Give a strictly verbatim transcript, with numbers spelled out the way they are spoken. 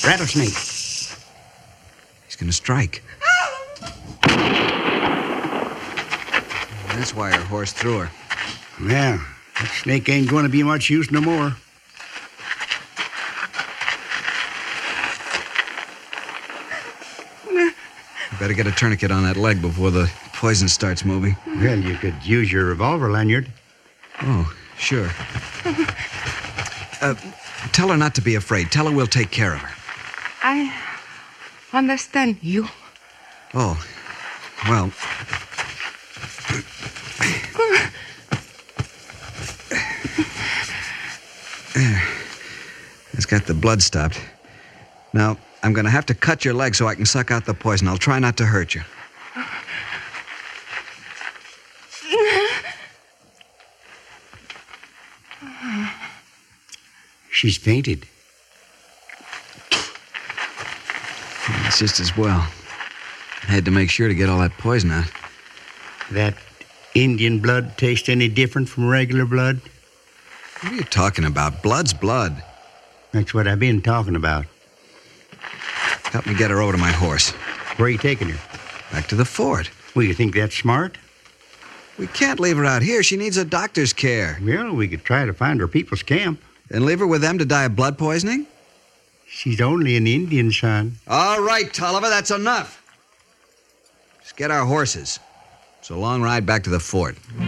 Rattlesnake. He's going to strike. That's why her horse threw her. Yeah, that snake ain't going to be much use no more. You better get a tourniquet on that leg before the poison starts moving. Well, you could use your revolver lanyard. Oh, sure. Uh, tell her not to be afraid. Tell her we'll take care of her. I understand you. Oh, well... It's got the blood stopped. Now, I'm going to have to cut your leg so I can suck out the poison. I'll try not to hurt you. She's fainted. It's just as well. I had to make sure to get all that poison out. That Indian blood taste any different from regular blood? What are you talking about? Blood's blood. That's what I've been talking about. Help me get her over to my horse. Where are you taking her? Back to the fort. Well, you think that's smart? We can't leave her out here. She needs a doctor's care. Well, we could try to find her people's camp. And leave her with them to die of blood poisoning? She's only an Indian, son. All right, Tolliver, that's enough. Just get our horses. It's a long ride back to the fort.